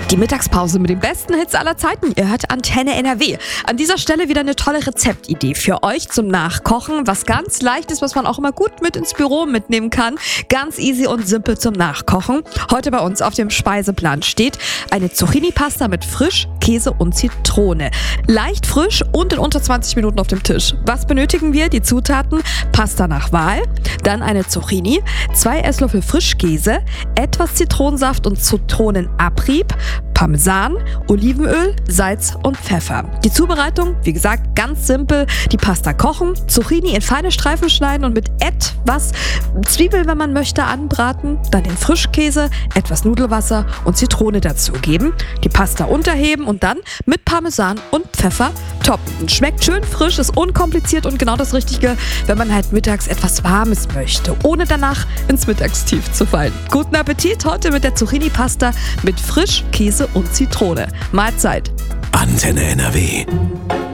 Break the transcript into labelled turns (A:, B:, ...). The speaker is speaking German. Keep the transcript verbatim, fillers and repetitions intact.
A: Die Mittagspause mit den besten Hits aller Zeiten. Ihr hört Antenne N R W. An dieser Stelle wieder eine tolle Rezeptidee für euch zum Nachkochen. Was ganz leicht ist, was man auch immer gut mit ins Büro mitnehmen kann. Ganz easy und simpel zum Nachkochen. Heute bei uns auf dem Speiseplan steht eine Zucchini-Pasta mit Frisch, Käse und Zitrone. Leicht frisch und in unter zwanzig Minuten auf dem Tisch. Was benötigen wir? Die Zutaten: Pasta nach Wahl, dann eine Zucchini, zwei Esslöffel Frischkäse, etwas Zitronensaft und Zitronenabrieb, Parmesan, Olivenöl, Salz und Pfeffer. Die Zubereitung, wie gesagt, ganz simpel. Die Pasta kochen, Zucchini in feine Streifen schneiden und mit etwas Zwiebel, wenn man möchte, anbraten. Dann den Frischkäse, etwas Nudelwasser und Zitrone dazugeben. Die Pasta unterheben und dann mit Parmesan und Pfeffer toppen. Schmeckt schön frisch, ist unkompliziert und genau das Richtige, wenn man halt mittags etwas Warmes möchte, ohne danach ins Mittagstief zu fallen. Guten Appetit heute mit der Zucchini-Pasta mit Frisch, Käse und Zitrone. Mahlzeit.
B: Antenne N R W.